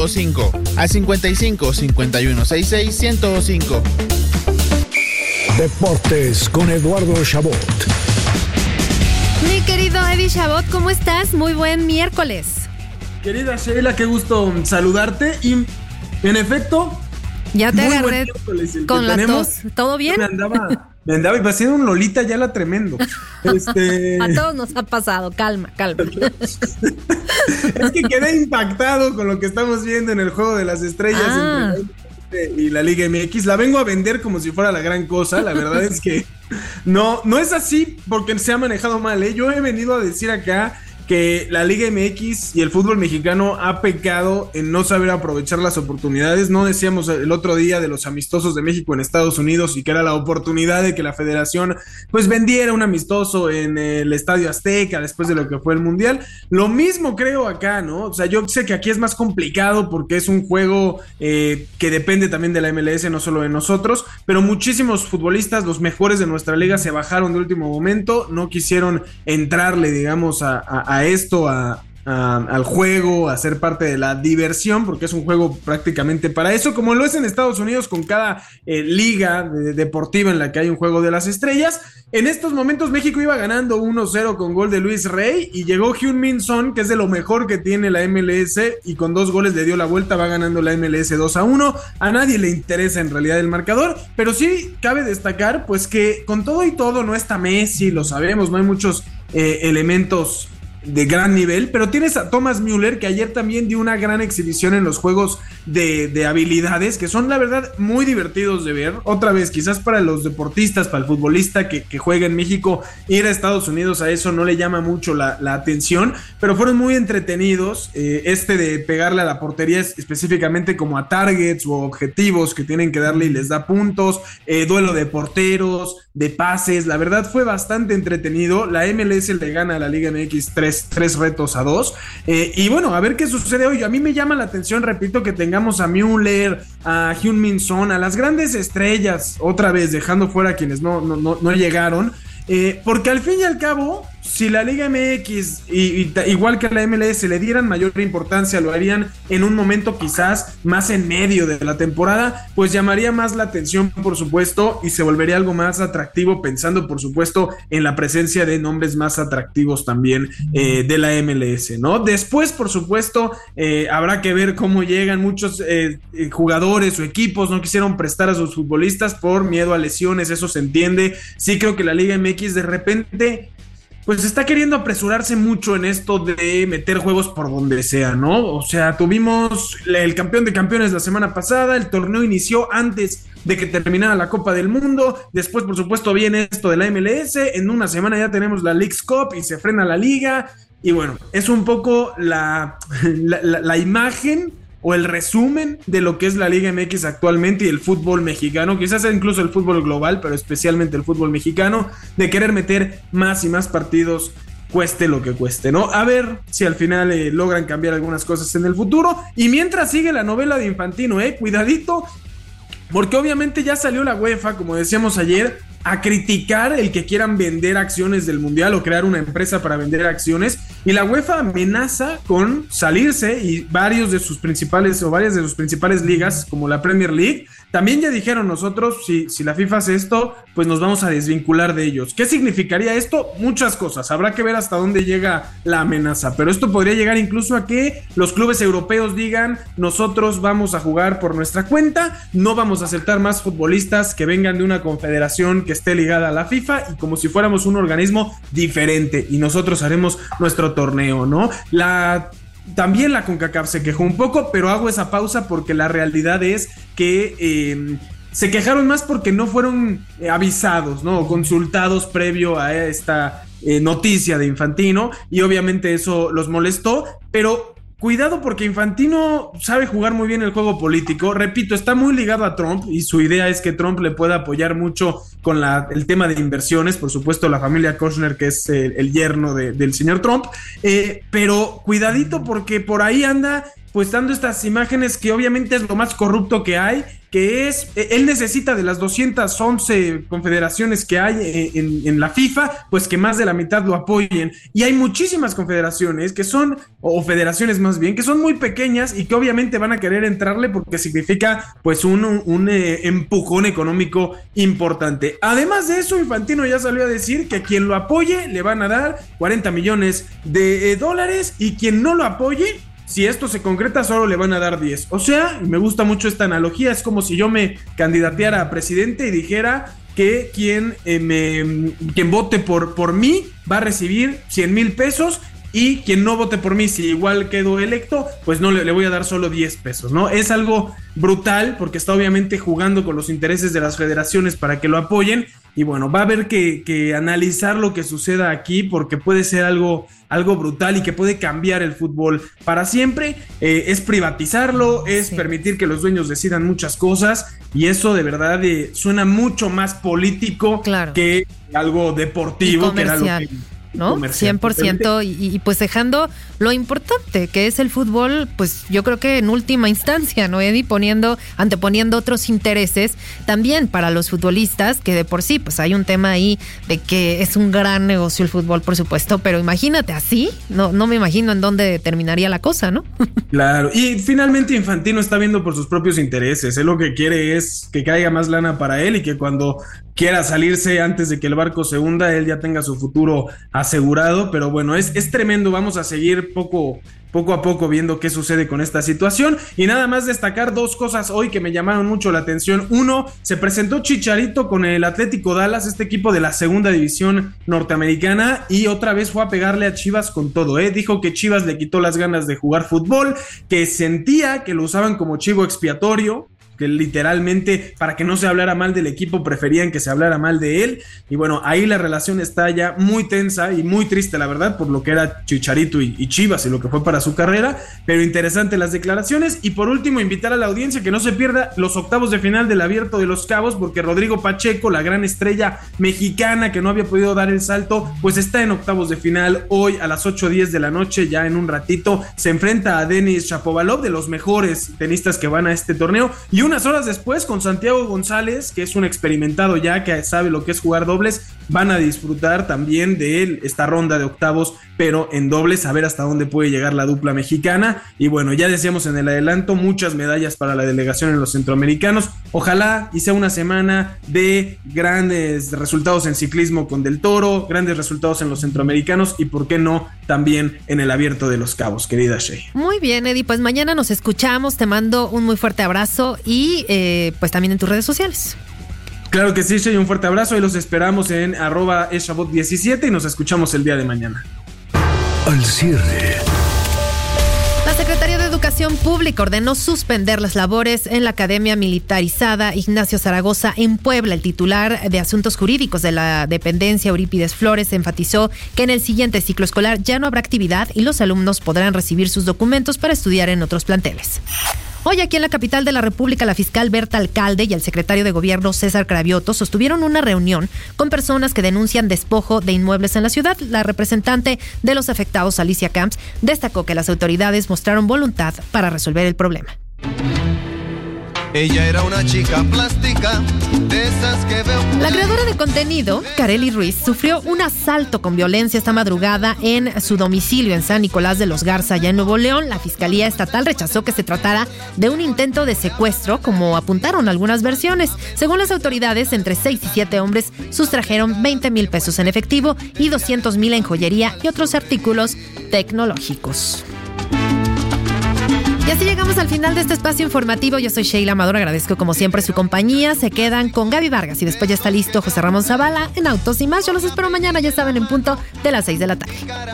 5 al 55 51 66 105. Deportes con Eduardo Chabot. Mi querido Eddie Chabot, ¿cómo estás? Muy buen miércoles. Querida Sheila, qué gusto saludarte. Y en efecto, ya te agarré con la tos. ¿Todo bien? Me andaba y pasé un Lolita ya la tremendo. A todos nos ha pasado, calma. Es que quedé impactado con lo que estamos viendo en el Juego de las Estrellas entre la y la Liga MX. La vengo a vender como si fuera la gran cosa. La verdad es que no es así porque se ha manejado mal, ¿eh? Yo he venido a decir acá que la Liga MX y el fútbol mexicano ha pecado en no saber aprovechar las oportunidades. No decíamos el otro día de los amistosos de México en Estados Unidos y que era la oportunidad de que la federación pues vendiera un amistoso en el Estadio Azteca después de lo que fue el Mundial. Lo mismo creo acá, ¿no? O sea, yo sé que aquí es más complicado porque es un juego que depende también de la MLS, no solo de nosotros, pero muchísimos futbolistas, los mejores de nuestra liga, se bajaron de último momento, no quisieron entrarle, digamos, a esto, al juego, a ser parte de la diversión, porque es un juego prácticamente para eso, como lo es en Estados Unidos con cada liga deportiva en la que hay un juego de las estrellas. En estos momentos México iba ganando 1-0 con gol de Luis Rey y llegó Heung-min Son, que es de lo mejor que tiene la MLS, y con 2 goles le dio la vuelta, va ganando la MLS 2-1. A nadie le interesa en realidad el marcador, pero sí cabe destacar pues que con todo y todo no está Messi, lo sabemos, no hay muchos elementos de gran nivel, pero tienes a Thomas Müller, que ayer también dio una gran exhibición en los juegos de habilidades, que son la verdad muy divertidos de ver. Otra vez, quizás para los deportistas, para el futbolista que juega en México, ir a Estados Unidos a eso no le llama mucho la atención, pero fueron muy entretenidos. De pegarle a la portería específicamente como a targets o objetivos que tienen que darle y les da puntos, duelo de porteros, de pases, la verdad fue bastante entretenido. La MLS le gana a la Liga MX 3 retos a 2, y bueno, a ver qué sucede hoy. A mí me llama la atención, repito, que tengamos a Müller, a Heung-min Son, a las grandes estrellas, otra vez dejando fuera a quienes no llegaron, porque al fin y al cabo, si la Liga MX igual que la MLS le dieran mayor importancia, lo harían en un momento quizás más en medio de la temporada, pues llamaría más la atención, por supuesto, y se volvería algo más atractivo, pensando por supuesto en la presencia de nombres más atractivos también de la MLS, ¿no? Después, por supuesto, habrá que ver cómo llegan. Muchos jugadores o equipos no quisieron prestar a sus futbolistas por miedo a lesiones, eso se entiende. Sí creo que la Liga MX de repente pues está queriendo apresurarse mucho en esto de meter juegos por donde sea, ¿no? O sea, tuvimos el campeón de campeones la semana pasada, el torneo inició antes de que terminara la Copa del Mundo, después por supuesto viene esto de la MLS, en una semana ya tenemos la Leagues Cup y se frena la liga, y bueno, es un poco la imagen o el resumen de lo que es la Liga MX actualmente y el fútbol mexicano, quizás incluso el fútbol global, pero especialmente el fútbol mexicano, de querer meter más y más partidos, cueste lo que cueste, ¿no? A ver si al final logran cambiar algunas cosas en el futuro. Y mientras sigue la novela de Infantino, cuidadito, porque obviamente ya salió la UEFA, como decíamos ayer, a criticar el que quieran vender acciones del Mundial o crear una empresa para vender acciones, y la UEFA amenaza con salirse, y varias de sus principales ligas como la Premier League también ya dijeron: nosotros si la FIFA hace esto, pues nos vamos a desvincular de ellos. ¿Qué significaría esto? Muchas cosas, habrá que ver hasta dónde llega la amenaza, pero esto podría llegar incluso a que los clubes europeos digan: nosotros vamos a jugar por nuestra cuenta, no vamos a aceptar más futbolistas que vengan de una confederación que esté ligada a la FIFA, y como si fuéramos un organismo diferente, y nosotros haremos nuestro torneo, ¿no? También la CONCACAF se quejó un poco, pero hago esa pausa porque la realidad es que se quejaron más porque no fueron avisados, ¿no? O consultados previo a esta noticia de Infantino, y obviamente eso los molestó, pero cuidado porque Infantino sabe jugar muy bien el juego político. Repito, está muy ligado a Trump y su idea es que Trump le pueda apoyar mucho con el tema de inversiones, por supuesto la familia Kushner, que es el yerno del señor Trump, pero cuidadito porque por ahí anda pues dando estas imágenes que obviamente es lo más corrupto que hay, que es, él necesita de las 211 confederaciones que hay en la FIFA, pues que más de la mitad lo apoyen, y hay muchísimas confederaciones que son, o federaciones más bien, que son muy pequeñas y que obviamente van a querer entrarle porque significa pues un empujón económico importante. Además de eso, Infantino ya salió a decir que quien lo apoye le van a dar $40 millones y quien no lo apoye, si esto se concreta, solo le van a dar 10. O sea, me gusta mucho esta analogía, es como si yo me candidateara a presidente y dijera que quien vote por mí va a recibir 100 mil pesos y quien no vote por mí, si igual quedo electo, pues no le voy a dar solo 10 pesos, ¿no? Es algo brutal porque está obviamente jugando con los intereses de las federaciones para que lo apoyen. Y bueno, va a haber que analizar lo que suceda aquí porque puede ser algo brutal y que puede cambiar el fútbol para siempre. Es privatizarlo, es permitir que los dueños decidan muchas cosas, y eso de verdad suena mucho más político que algo deportivo, que era lo que... ¿no? 100%, y pues dejando lo importante que es el fútbol, pues yo creo que en última instancia, ¿no, Eddie? Anteponiendo otros intereses también para los futbolistas, que de por sí pues hay un tema ahí de que es un gran negocio el fútbol, por supuesto, pero imagínate así, no me imagino en dónde terminaría la cosa, ¿no? Claro, y finalmente Infantino está viendo por sus propios intereses. Él lo que quiere es que caiga más lana para él y que cuando quiera salirse antes de que el barco se hunda, él ya tenga su futuro asegurado. Pero bueno, es tremendo. Vamos a seguir poco a poco viendo qué sucede con esta situación. Y nada más destacar dos cosas hoy que me llamaron mucho la atención. Uno, se presentó Chicharito con el Atlético Dallas, este equipo de la segunda división norteamericana, y otra vez fue a pegarle a Chivas con todo, Dijo que Chivas le quitó las ganas de jugar fútbol, que sentía que lo usaban como chivo expiatorio, que literalmente para que no se hablara mal del equipo preferían que se hablara mal de él. Y bueno, ahí la relación está ya muy tensa y muy triste, la verdad, por lo que era Chicharito y Chivas y lo que fue para su carrera, pero interesante las declaraciones. Y por último, invitar a la audiencia que no se pierda los octavos de final del Abierto de Los Cabos, porque Rodrigo Pacheco, la gran estrella mexicana que no había podido dar el salto, pues está en octavos de final. Hoy a las 8:10 de la noche, ya en un ratito, se enfrenta a Denis Shapovalov, de los mejores tenistas que van a este torneo, y unas horas después con Santiago González, que es un experimentado ya, que sabe lo que es jugar dobles. Van a disfrutar también de esta ronda de octavos, pero en dobles, a ver hasta dónde puede llegar la dupla mexicana. Y bueno, ya decíamos en el adelanto, muchas medallas para la delegación en los centroamericanos. Ojalá y sea una semana de grandes resultados en ciclismo con Del Toro, grandes resultados en los centroamericanos y por qué no también en el Abierto de Los Cabos, querida Shey. Muy bien, Eddie, pues mañana nos escuchamos, te mando un muy fuerte abrazo y pues también en tus redes sociales. Claro que sí, Shey, un fuerte abrazo y los esperamos en @eshabot17 y nos escuchamos el día de mañana. Al cierre. La Secretaría de Educación Pública ordenó suspender las labores en la Academia Militarizada Ignacio Zaragoza en Puebla. El titular de Asuntos Jurídicos de la dependencia, Eurípides Flores, enfatizó que en el siguiente ciclo escolar ya no habrá actividad y los alumnos podrán recibir sus documentos para estudiar en otros planteles. Hoy aquí en la capital de la República, la fiscal Berta Alcalde y el secretario de Gobierno César Cravioto sostuvieron una reunión con personas que denuncian despojo de inmuebles en la ciudad. La representante de los afectados, Alicia Camps, destacó que las autoridades mostraron voluntad para resolver el problema. Ella era una chica plástica, de esas que veo. La creadora de contenido, Kareli Ruiz, sufrió un asalto con violencia esta madrugada en su domicilio en San Nicolás de los Garza, allá en Nuevo León. La Fiscalía Estatal rechazó que se tratara de un intento de secuestro, como apuntaron algunas versiones. Según las autoridades, entre 6 y 7 hombres sustrajeron 20,000 pesos en efectivo y 200,000 en joyería y otros artículos tecnológicos. Y así llegamos al final de este espacio informativo. Yo soy Sheila Amador, agradezco como siempre su compañía. Se quedan con Gaby Vargas y después ya está listo José Ramón Zavala en Autos y Más. Yo los espero mañana, ya saben, en punto de las 6 de la tarde.